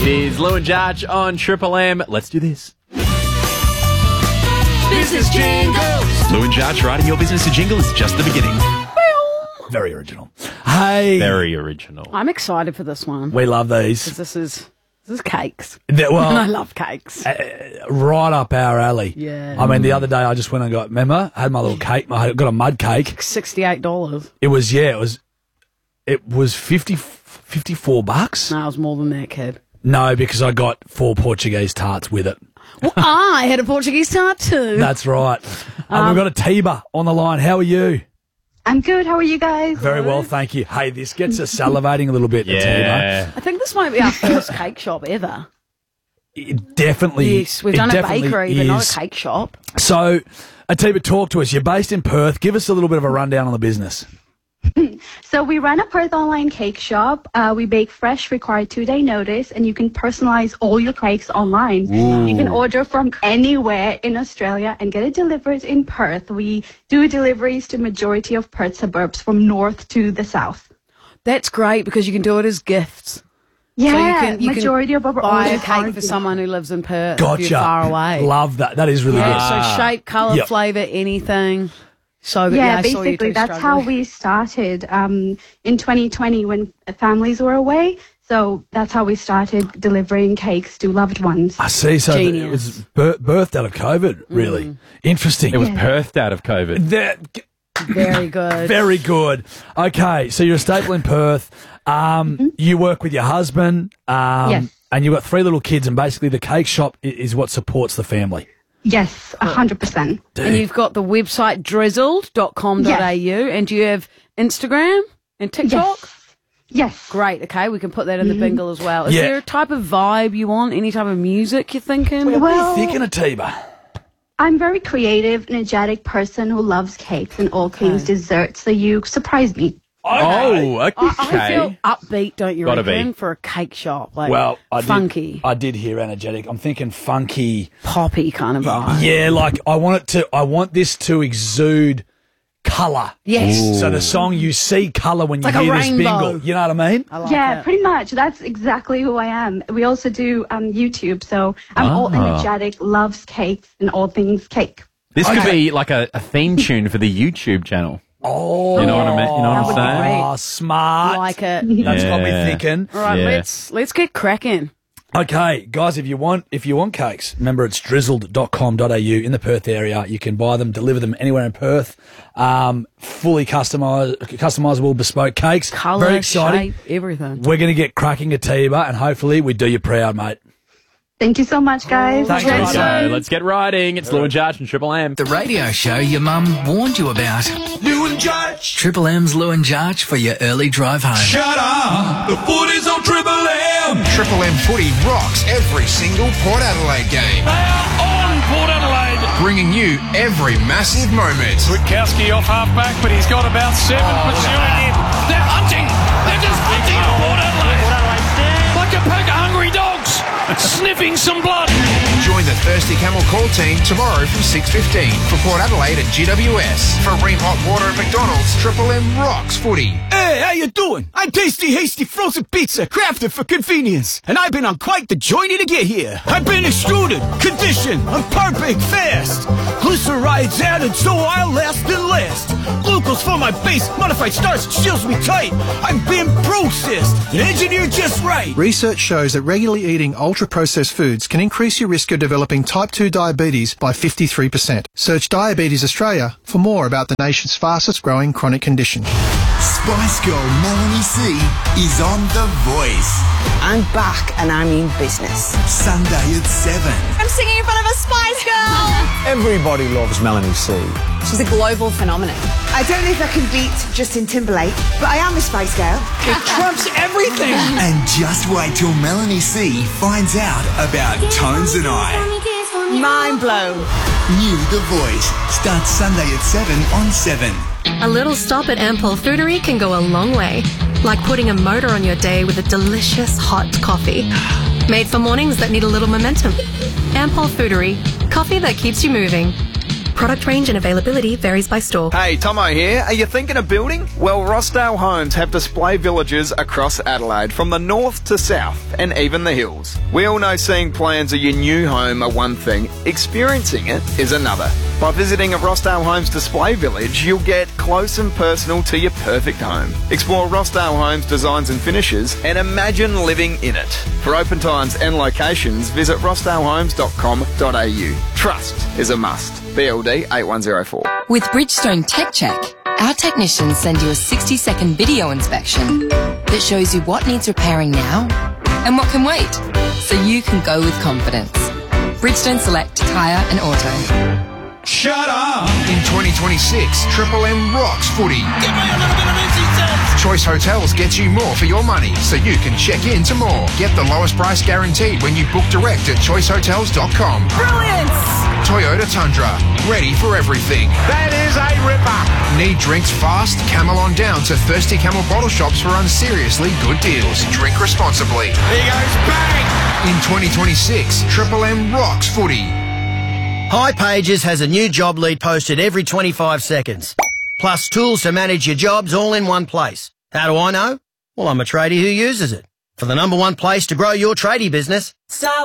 is Lou and Judge on Triple M. Let's do this. Business Jingles. Lou and Judge writing your business a jingle is just the beginning. Very original. Hey. Very original. I'm excited for this one. We love these. This is cakes. Well, And I love cakes. right up our alley. Yeah. I mean, the other day I just went and got, remember, I had my little cake. I got a mud cake. $68. It was 54 bucks. No, it was more than that, kid. No, because I got 4 Portuguese tarts with it. Well, I had a Portuguese tart too. That's right. We've got a Tiba on the line. How are you? I'm good. How are you guys? Very well, thank you. Hey, this gets us salivating a little bit, Yeah. I think this might be our first cake shop ever. Atiba. It definitely. Yes, we've done a bakery, but not is. a cake shop. So, Atiba, talk to us. You're based in Perth. Give us a little bit of a rundown on the business. So we run a Perth online cake shop. We bake fresh, require 2-day notice, and you can personalize all your cakes online. You can order from anywhere in Australia and get it delivered in Perth. We do deliveries to majority of Perth suburbs from north to the south. That's great because you can do it as gifts. Yeah, so you majority can of our buy a orders cake are for someone who lives in Perth Gotcha. if you're far away. Love that. That is really good. Yeah, so shape, colour, Yep. flavour, anything. So Yeah, I saw you basically two that's how struggling. we started in 2020 when families were away. So that's how we started delivering cakes to loved ones. I see. So Genius. it was birthed out of COVID, really. Interesting. It was birthed out of COVID. Very good. Very good. Okay, so you're a staple in Perth. You work with your husband. Yes. And you've got 3 little kids, and basically the cake shop is what supports the family. Yes, 100%. And you've got the website drizzled.com.au and you have Instagram and TikTok? Yes. Great, okay, we can put that in the bingle as well. Is Yeah. there a type of vibe you want? Any type of music you're thinking? What are Well- you thinking, Atiba? I'm very creative, energetic person who loves cakes and all things desserts, so you surprised me. Oh, okay. I feel upbeat, don't you Gotta reckon, be. for a cake shop? Like Well, funky, I did hear energetic. I'm thinking funky. poppy kind of vibe. Yeah, like I want this to exude colour. Yes. So the song you see colour when you Like a hear this rainbow. bingle. You know what I mean? I like Yeah, it. pretty much. That's exactly who I am. We also do YouTube, so I'm all energetic, loves cakes and all things cake. This could be like a theme tune for the YouTube channel. Oh, You know what I mean? You know what I'm That would be saying? great. Oh, smart. Like it. That's got me Yeah. thinking. All right, Yeah. let's get cracking. Okay, guys, if you want cakes, remember it's drizzled.com.au in the Perth area. You can buy them, deliver them anywhere in Perth. Fully customizable bespoke cakes. Colour, Very exciting. shape, everything. We're going to get cracking at Atiba, and hopefully we do you proud, mate. Thank you so much, guys. Thanks, There you Righto. go. Let's get riding. It's Lou and Judge and Triple M. The radio show your mum warned you about. Lou and Judge. Triple M's Lou and Judge for your early drive home. Shut up. The footy's on Triple M. Triple M footy rocks every single Port Adelaide game, They are on Port Adelaide. bringing you every massive moment. Witkowski off half-back, but he's got about 7 pursuing him. They're hunting. They're just hunting Port Adelaide. Like a pack of hungry dogs, sniffing some blood. Join the Thirsty Camel Call team tomorrow from 6:15 for Port Adelaide and GWS. For Ream Hot Water and McDonald's, Triple M rocks footy. Hey, how you doing? I'm Tasty Hasty Frozen Pizza, crafted for convenience. And I've been on quite the journey to get here. I've been extruded, conditioned, I'm perfect fast. Glycerides added so I'll last and last. Glucose for my base, modified starch seals me tight. I've been processed and engineered just right. Research shows that regularly eating ultra-processed foods can increase your risk of developing type 2 diabetes by 53%. Search Diabetes Australia for more about the nation's fastest growing chronic condition. Spice Girl Melanie C is on The Voice. I'm back and I mean business. Sunday at 7. I'm singing in front of a Spice Girl! Everybody loves Melanie C. She's a global phenomenon. I don't know if I can beat Justin Timberlake, but I am a Spice Girl. It trumps everything. And just wait till Melanie C finds out about Tones and I. Mind blown. New The Voice starts Sunday at 7 on 7. A little stop at Ampol Foodery can go a long way, like putting a motor on your day with a delicious hot coffee. Made for mornings that need a little momentum. Ampol Foodery, coffee that keeps you moving. Product range and availability varies by store. Hey, Tomo here. Are you thinking of building? Well, Rossdale Homes have display villages across Adelaide, from the north to south, and even the hills. We all know seeing plans of your new home are one thing, experiencing it is another. By visiting a Rossdale Homes display village, you'll get close and personal to your perfect home. Explore Rossdale Homes designs and finishes and imagine living in it. For open times and locations, visit rossdalehomes.com.au. Trust is a must. BLD 8104. With Bridgestone Tech Check, our technicians send you a 60-second video inspection that shows you what needs repairing now and what can wait, so you can go with confidence. Bridgestone Select Tyre and Auto. Shut up! In 2026, Triple M rocks footy. Give me a little bit of easy sense. Choice Hotels gets you more for your money, so you can check into more. Get the lowest price guaranteed when you book direct at choicehotels.com. Brilliant! Toyota Tundra, ready for everything. That is a ripper. Need drinks fast? Camel on down to Thirsty Camel bottle shops for unseriously good deals. Drink responsibly. He goes bang! In 2026, Triple M rocks footy. hipages has a new job lead posted every 25 seconds. Plus tools to manage your jobs all in one place. How do I know? Well, I'm a tradie who uses it. For the #1 place to grow your tradie business. Start